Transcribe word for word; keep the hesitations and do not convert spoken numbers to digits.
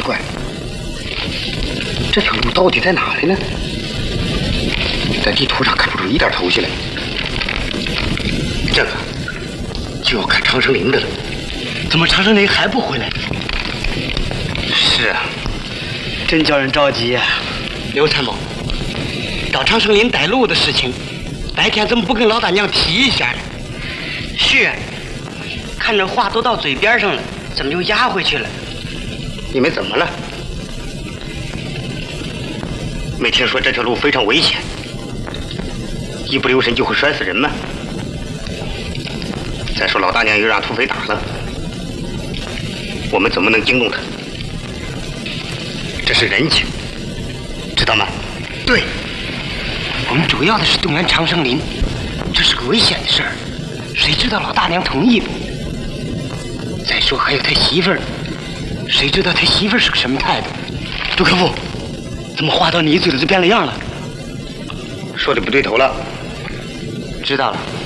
怪，这条路到底在哪里呢？在地图上看不出一点头绪来。这个就要看长生林的了。 怎么长生林还不回来？ 是啊， 真叫人着急呀、啊！刘参谋，到长生林带路的事情，白天怎么不跟老大娘提一下呢？是，看着话都到嘴边上了，怎么就压回去了？ 你们怎么了？没听说这条路非常危险，一不留神就会摔死人吗？再说老大娘又让土匪打了，我们怎么能惊动他？这是人情，知道吗？ 对，我们主要的是动员长生林，这是个危险的事儿，谁知道老大娘同意不？再说还有他媳妇儿，谁知道他媳妇儿是个什么态度？杜克夫，怎么话到你嘴里就变了样了？ 说的不对头了。 知道了。